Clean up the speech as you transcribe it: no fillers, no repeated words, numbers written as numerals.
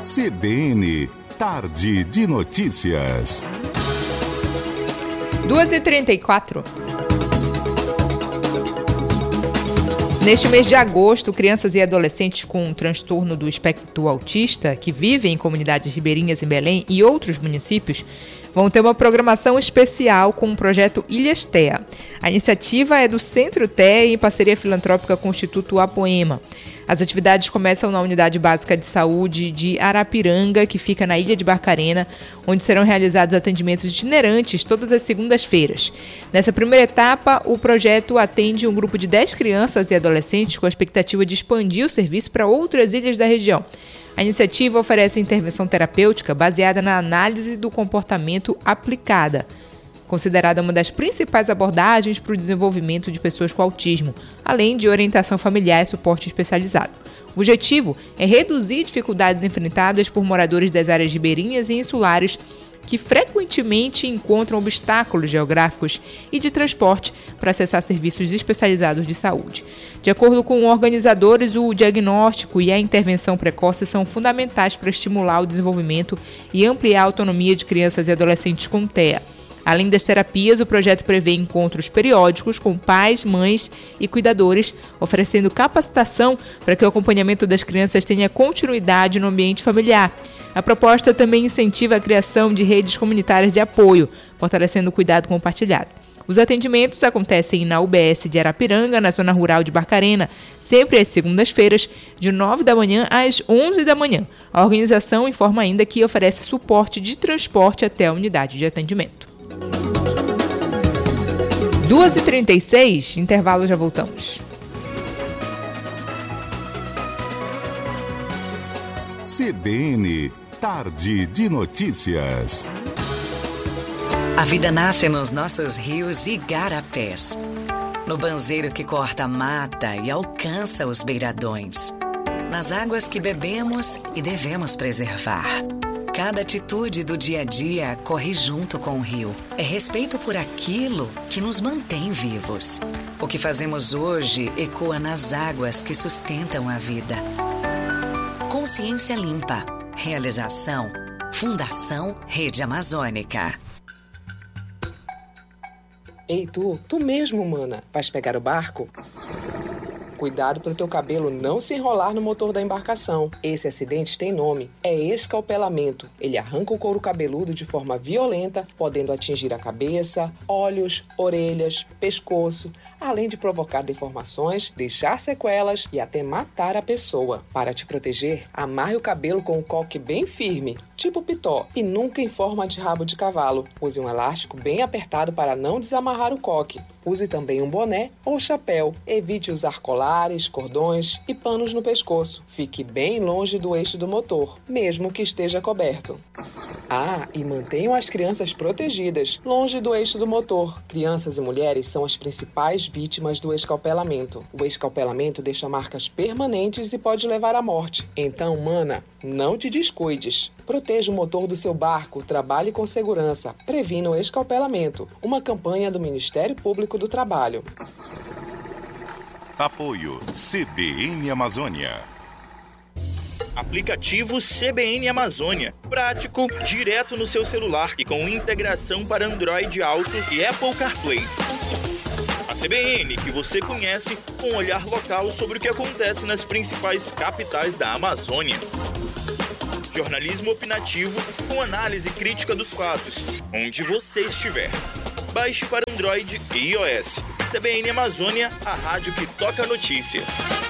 CBN, Tarde de Notícias. 2h34. Neste mês de agosto, crianças e adolescentes com transtorno do espectro autista, que vivem em comunidades ribeirinhas em Belém e outros municípios, vão ter uma programação especial com o projeto Ilhas TEA. A iniciativa é do Centro TEA em parceria filantrópica com o Instituto Apoema. As atividades começam na Unidade Básica de Saúde de Arapiranga, que fica na Ilha de Barcarena, onde serão realizados atendimentos itinerantes todas as segundas-feiras. Nessa primeira etapa, o projeto atende um grupo de 10 crianças e adolescentes com a expectativa de expandir o serviço para outras ilhas da região. A iniciativa oferece intervenção terapêutica baseada na análise do comportamento aplicada, considerada uma das principais abordagens para o desenvolvimento de pessoas com autismo, além de orientação familiar e suporte especializado. O objetivo é reduzir dificuldades enfrentadas por moradores das áreas ribeirinhas e insulares que frequentemente encontram obstáculos geográficos e de transporte para acessar serviços especializados de saúde. De acordo com organizadores, o diagnóstico e a intervenção precoce são fundamentais para estimular o desenvolvimento e ampliar a autonomia de crianças e adolescentes com TEA. Além das terapias, o projeto prevê encontros periódicos com pais, mães e cuidadores, oferecendo capacitação para que o acompanhamento das crianças tenha continuidade no ambiente familiar. A proposta também incentiva a criação de redes comunitárias de apoio, fortalecendo o cuidado compartilhado. Os atendimentos acontecem na UBS de Arapiranga, na zona rural de Barcarena, sempre às segundas-feiras, de 9 da manhã às 11 da manhã. A organização informa ainda que oferece suporte de transporte até a unidade de atendimento. 2h36, intervalo, já voltamos. CBN, Tarde de Notícias. A vida nasce nos nossos rios e igarapés, no banzeiro que corta a mata e alcança os beiradões, nas águas que bebemos e devemos preservar. Cada atitude do dia a dia corre junto com o rio. É respeito por aquilo que nos mantém vivos. O que fazemos hoje ecoa nas águas que sustentam a vida. Consciência Limpa. Realização: Fundação Rede Amazônica. Ei, tu mesmo, mana, vais pegar o barco? Cuidado para o teu cabelo não se enrolar no motor da embarcação. Esse acidente tem nome, é escalpelamento. Ele arranca o couro cabeludo de forma violenta, podendo atingir a cabeça, olhos, orelhas, pescoço, além de provocar deformações, deixar sequelas e até matar a pessoa. Para te proteger, amarre o cabelo com um coque bem firme, tipo pitó, e nunca em forma de rabo de cavalo. Use um elástico bem apertado para não desamarrar o coque. Use também um boné ou chapéu. Evite usar colares, cordões e panos no pescoço. Fique bem longe do eixo do motor, mesmo que esteja coberto. Ah, e mantenham as crianças protegidas, longe do eixo do motor. Crianças e mulheres são as principais vítimas do escalpelamento. O escalpelamento deixa marcas permanentes e pode levar à morte. Então, mana, não te descuides. Proteja o motor do seu barco, trabalhe com segurança, previna o escalpelamento. Uma campanha do Ministério Público do Trabalho. Apoio CBN Amazônia. Aplicativo CBN Amazônia. Prático, direto no seu celular e com integração para Android Auto e Apple CarPlay. A CBN, que você conhece, com um olhar local sobre o que acontece nas principais capitais da Amazônia. Jornalismo opinativo com análise crítica dos fatos, onde você estiver. Baixe para Android e iOS. CBN Amazônia, a rádio que toca a notícia.